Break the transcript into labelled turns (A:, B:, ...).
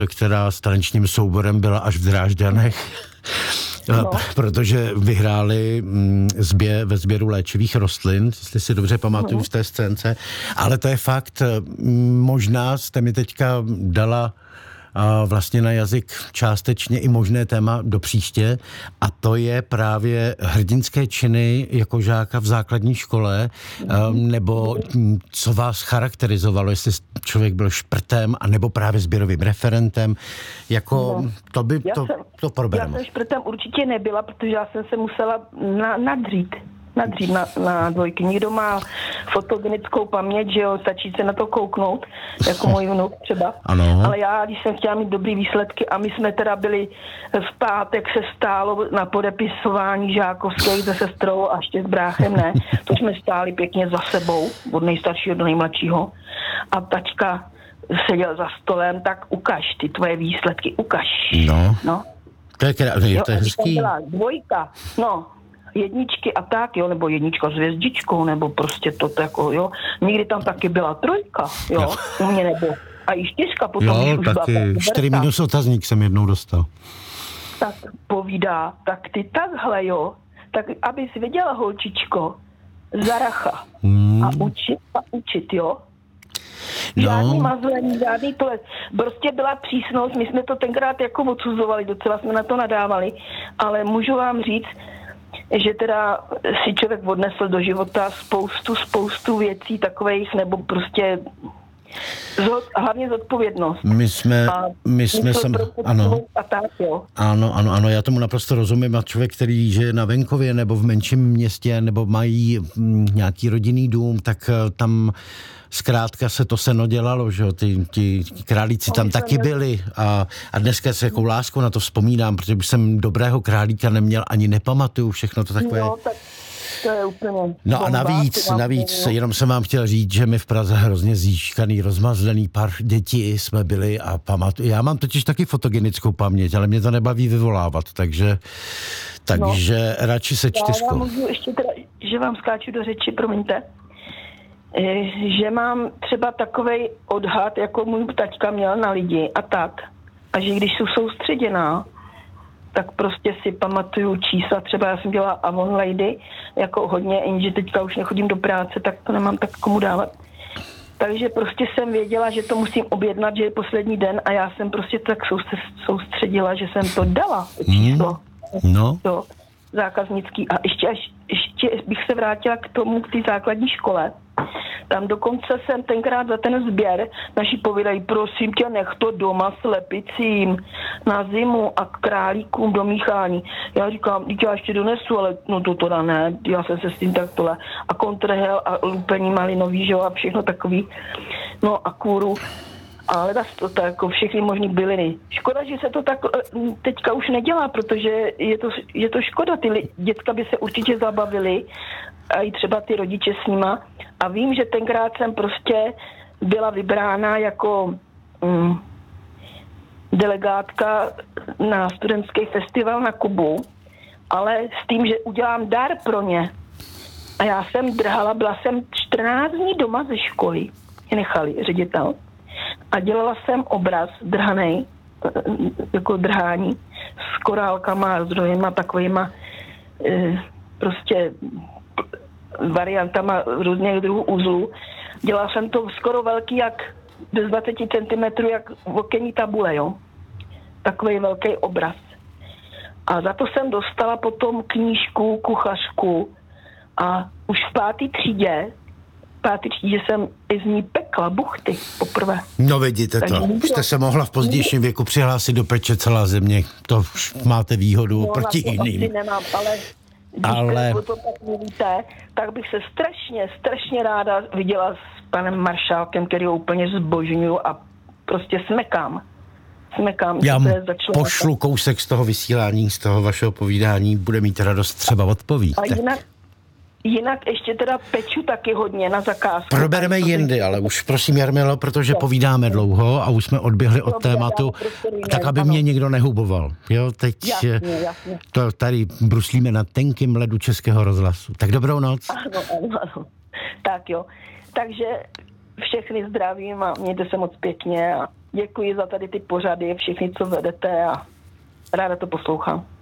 A: která s tanečním souborem byla až v Drážďanech. No. Protože vyhráli ve sběru léčivých rostlin, jestli si dobře pamatuju v té scénce, ale to je fakt, možná jste mi teďka dala vlastně na jazyk částečně i možné téma do příště, a to je právě hrdinské činy jako žáka v základní škole, nebo co vás charakterizovalo, jestli člověk byl šprtem, anebo právě sběrovým referentem, jako to probereme.
B: Já jsem šprtem určitě nebyla, protože já jsem se musela nadřít na dvojky. Někdo má fotogenickou paměť, že jo, stačí se na to kouknout, jako můj vnuk třeba.
A: Ano.
B: Ale já, když jsem chtěla mít dobrý výsledky, a my jsme teda byli v pátek, se stálo na podepisování žákovských se sestrou a ještě s bráchem, ne. To jsme stáli pěkně za sebou, od nejstaršího do nejmladšího. A tačka seděl za stolem, tak ukaž ty tvoje výsledky, ukaž. No.
A: To je hezký.
B: Dvojka, no. Jedničky a tak, jo, nebo jednička s hvězdičkou, nebo prostě to jako, jo. Někdy tam taky byla trojka, jo, u mě nebo. A i 4 potom.
A: Jo, taky 4 minus otazník jsem jednou dostal.
B: Tak povídá, tak ty takhle, jo, tak abys věděla, holčičko, zaracha. A učit, jo. Žádný mazlení, žádný tohle. Prostě byla přísnost, my jsme to tenkrát jako odsuzovali, docela jsme na to nadávali, ale můžu vám říct, že teda si člověk odnesl do života spoustu věcí takových, nebo prostě hlavně zodpovědnost.
A: My jsme ano.
B: A tak, jo.
A: Ano, já tomu naprosto rozumím. A člověk, který žije na venkově nebo v menším městě, nebo mají nějaký rodinný dům, tak tam zkrátka se to seno dělalo, že jo, ti králíci tam taky byli a dneska se jakou láskou na to vzpomínám, protože už jsem dobrého králíka neměl, ani nepamatuju všechno to takové.
B: No, tak to je úplně...
A: No a navíc, jenom jsem vám chtěl říct, že my v Praze hrozně zíškaný, rozmazlený pár dětí jsme byli a pamatuju. Já mám totiž taky fotogenickou paměť, ale mě to nebaví vyvolávat, takže radši se 4.
B: Já můžu ještě teda, že vám skáču do řeči, promiňte. Že mám třeba takovej odhad, jako můj taťka měl na lidi a tak. A že když jsou soustředěná, tak prostě si pamatuju čísla. Třeba já jsem dělala Avon Lady, jako hodně, jenže teďka už nechodím do práce, tak to nemám tak komu dávat. Takže prostě jsem věděla, že to musím objednat, že je poslední den, a já jsem prostě tak soustředila, že jsem to dala, to číslo. To zákaznický. A ještě bych se vrátila k té základní škole. Tam dokonce jsem tenkrát za ten sběr naši povídají, prosím tě, nech to doma slepicím na zimu a k králíkům do míchání. Já říkám, já ještě donesu, ale no to teda ne, já jsem se s tím tak tohle. A kontrahel a lupení malinový, že jo, a všechno takový. No a kůru. Ale to jako všechny možný byliny. Škoda, že se to tak teďka už nedělá, protože je to škoda. Ty dětka by se určitě zabavily, a i třeba ty rodiče s nima. A vím, že tenkrát jsem prostě byla vybrána jako delegátka na studentský festival na Kubu, ale s tím, že udělám dar pro ně. A já jsem drhala, byla jsem 14 dní doma ze školy, mě nechali ředitel. A dělala jsem obraz drhanej, jako drhání, s korálkama, s druhýma takovýma prostě variantama různých druhů uzlů. Dělala jsem to skoro velký, jak bez 20 cm, jak okenní tabule, jo. Takový velký obraz. A za to jsem dostala potom knížku, kuchařku, a už v 5. třídě jsem i z ní pekla buchty poprvé.
A: No vidíte to. Už jste se mohla v pozdějším věku přihlásit do peče celá země. To už máte výhodu proti jiným.
B: Asi nemám, ale to tak mluvíte, tak bych se strašně ráda viděla s panem maršálkem, který ho úplně zbožňuju, a prostě smekám.
A: Já pošlu kousek z toho vysílání, z toho vašeho povídání, bude mít radost třeba odpoví.
B: A jinak ještě teda peču taky hodně na zakázku.
A: Probereme jindy, ale už prosím, Jarmilo, protože povídáme dlouho a už jsme odběhli od tématu, tak aby mě někdo nehuboval. Jo, teď
B: jasně.
A: to tady bruslíme na tenkým ledu Českého rozhlasu. Tak dobrou noc.
B: Ano. Tak jo. Takže všechny zdravím a mějte se moc pěkně a děkuji za tady ty pořady, všechny, co vedete a ráda to poslouchám.